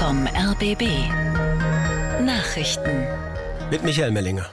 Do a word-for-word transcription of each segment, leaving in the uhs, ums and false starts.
vom R B B. Nachrichten mit Michael Mellinger.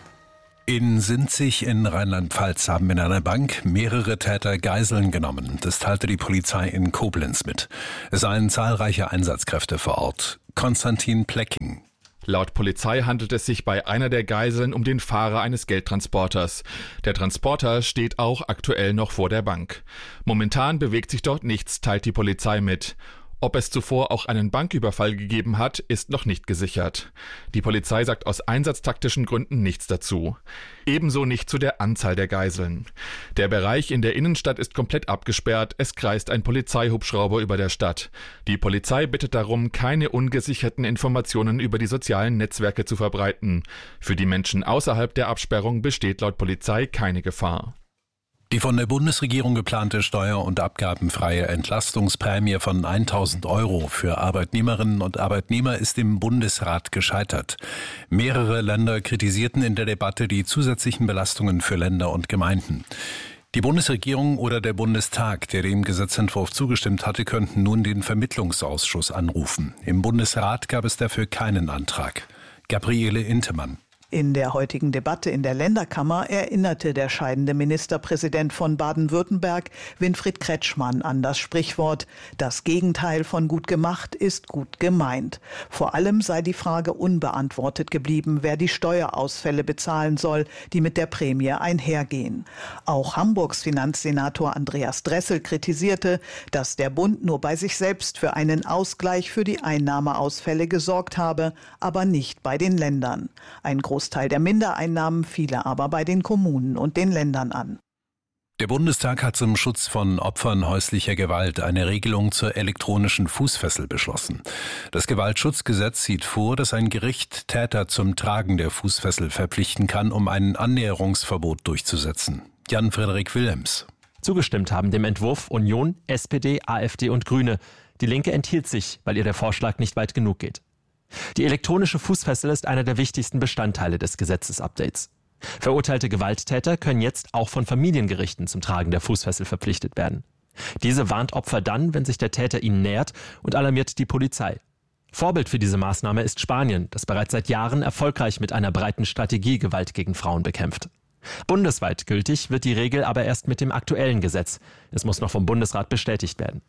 In Sinzig in Rheinland-Pfalz haben in einer Bank mehrere Täter Geiseln genommen. Das teilte die Polizei in Koblenz mit. Es seien zahlreiche Einsatzkräfte vor Ort. Konstantin Plecking. Laut Polizei handelt es sich bei einer der Geiseln um den Fahrer eines Geldtransporters. Der Transporter steht auch aktuell noch vor der Bank. Momentan bewegt sich dort nichts, teilt die Polizei mit. Ob es zuvor auch einen Banküberfall gegeben hat, ist noch nicht gesichert. Die Polizei sagt aus einsatztaktischen Gründen nichts dazu. Ebenso nicht zu der Anzahl der Geiseln. Der Bereich in der Innenstadt ist komplett abgesperrt, es kreist ein Polizeihubschrauber über der Stadt. Die Polizei bittet darum, keine ungesicherten Informationen über die sozialen Netzwerke zu verbreiten. Für die Menschen außerhalb der Absperrung besteht laut Polizei keine Gefahr. Die von der Bundesregierung geplante steuer- und abgabenfreie Entlastungsprämie von tausend Euro für Arbeitnehmerinnen und Arbeitnehmer ist im Bundesrat gescheitert. Mehrere Länder kritisierten in der Debatte die zusätzlichen Belastungen für Länder und Gemeinden. Die Bundesregierung oder der Bundestag, der dem Gesetzentwurf zugestimmt hatte, könnten nun den Vermittlungsausschuss anrufen. Im Bundesrat gab es dafür keinen Antrag. Gabriele Intemann. In der heutigen Debatte in der Länderkammer erinnerte der scheidende Ministerpräsident von Baden-Württemberg, Winfried Kretschmann, an das Sprichwort: Das Gegenteil von gut gemacht ist gut gemeint. Vor allem sei die Frage unbeantwortet geblieben, wer die Steuerausfälle bezahlen soll, die mit der Prämie einhergehen. Auch Hamburgs Finanzsenator Andreas Dressel kritisierte, dass der Bund nur bei sich selbst für einen Ausgleich für die Einnahmeausfälle gesorgt habe, aber nicht bei den Ländern. Ein Großteil der Mindereinnahmen fiele aber bei den Kommunen und den Ländern an. Der Bundestag hat zum Schutz von Opfern häuslicher Gewalt eine Regelung zur elektronischen Fußfessel beschlossen. Das Gewaltschutzgesetz sieht vor, dass ein Gericht Täter zum Tragen der Fußfessel verpflichten kann, um ein Annäherungsverbot durchzusetzen. Jan-Frederik Wilhelms. Zugestimmt haben dem Entwurf Union, S P D, AfD und Grüne. Die Linke enthielt sich, weil ihr der Vorschlag nicht weit genug geht. Die elektronische Fußfessel ist einer der wichtigsten Bestandteile des Gesetzesupdates. Verurteilte Gewalttäter können jetzt auch von Familiengerichten zum Tragen der Fußfessel verpflichtet werden. Diese warnt Opfer dann, wenn sich der Täter ihnen nähert, und alarmiert die Polizei. Vorbild für diese Maßnahme ist Spanien, das bereits seit Jahren erfolgreich mit einer breiten Strategie Gewalt gegen Frauen bekämpft. Bundesweit gültig wird die Regel aber erst mit dem aktuellen Gesetz. Es muss noch vom Bundesrat bestätigt werden.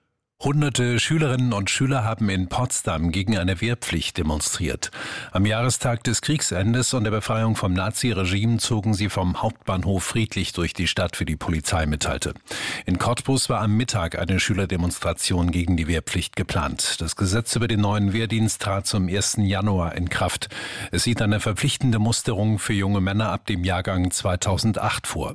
Hunderte Schülerinnen und Schüler haben in Potsdam gegen eine Wehrpflicht demonstriert. Am Jahrestag des Kriegsendes und der Befreiung vom Naziregime zogen sie vom Hauptbahnhof friedlich durch die Stadt, wie die Polizei mitteilte. In Cottbus war am Mittag eine Schülerdemonstration gegen die Wehrpflicht geplant. Das Gesetz über den neuen Wehrdienst trat zum ersten Januar in Kraft. Es sieht eine verpflichtende Musterung für junge Männer ab dem Jahrgang zweitausendacht vor.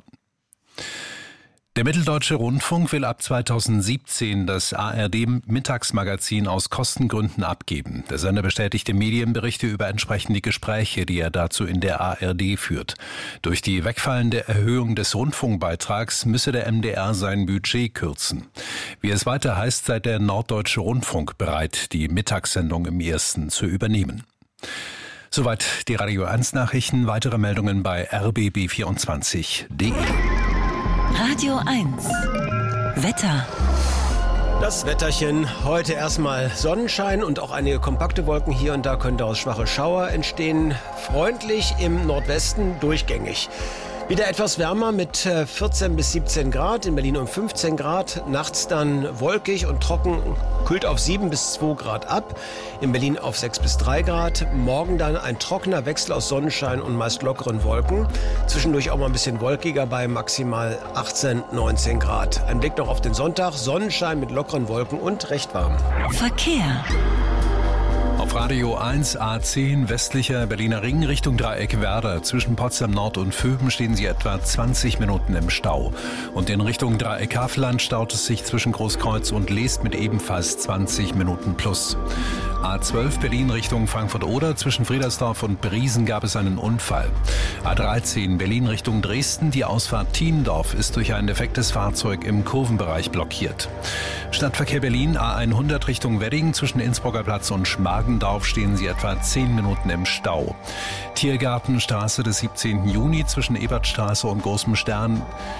Der Mitteldeutsche Rundfunk will ab zweitausendsiebzehn das A R D-Mittagsmagazin aus Kostengründen abgeben. Der Sender bestätigte Medienberichte über entsprechende Gespräche, die er dazu in der A R D führt. Durch die wegfallende Erhöhung des Rundfunkbeitrags müsse der M D R sein Budget kürzen. Wie es weiter heißt, sei der Norddeutsche Rundfunk bereit, die Mittagssendung im Ersten zu übernehmen. Soweit die Radio eins Nachrichten. Weitere Meldungen bei r b b vierundzwanzig punkt d e. Radio eins Wetter. Das Wetterchen, heute erstmal Sonnenschein und auch einige kompakte Wolken. Hier und da können daraus schwache Schauer entstehen. Freundlich im Nordwesten durchgängig. Wieder etwas wärmer mit vierzehn bis siebzehn Grad, in Berlin um fünfzehn Grad. Nachts dann wolkig und trocken, kühlt auf sieben bis zwei Grad ab. In Berlin auf sechs bis drei Grad. Morgen dann ein trockener Wechsel aus Sonnenschein und meist lockeren Wolken. Zwischendurch auch mal ein bisschen wolkiger bei maximal achtzehn, neunzehn Grad. Ein Blick noch auf den Sonntag. Sonnenschein mit lockeren Wolken und recht warm. Verkehr. Auf Radio eins A zehn westlicher Berliner Ring Richtung Dreieck Werder. Zwischen Potsdam Nord und Vöben stehen Sie etwa zwanzig Minuten im Stau. Und in Richtung Dreieck Havelland staut es sich zwischen Großkreuz und Leest mit ebenfalls zwanzig Minuten plus. A zwölf Berlin Richtung Frankfurt-Oder. Zwischen Friedersdorf und Briesen gab es einen Unfall. A dreizehn Berlin Richtung Dresden. Die Ausfahrt Thiendorf ist durch ein defektes Fahrzeug im Kurvenbereich blockiert. Stadtverkehr Berlin A hundert Richtung Wedding. Zwischen Innsbrucker Platz und Schmargendorf stehen Sie etwa zehn Minuten im Stau. Tiergartenstraße des siebzehnten Juni zwischen Ebertstraße und Großem Stern.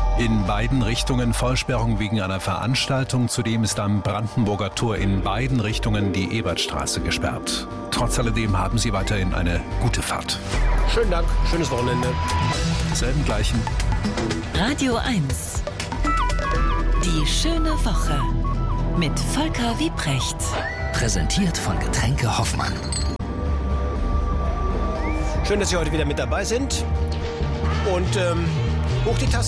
In beiden Richtungen Vollsperrung wegen einer Veranstaltung. Zudem ist am Brandenburger Tor in beiden Richtungen die Ebertstraße gesperrt. Trotz alledem haben Sie weiterhin eine gute Fahrt. Schönen Dank, schönes Wochenende. Selben gleichen. Radio eins. Die schöne Woche mit Volker Wiebrecht. Präsentiert von Getränke Hoffmann. Schön, dass Sie heute wieder mit dabei sind. Und ähm, hoch die Taste.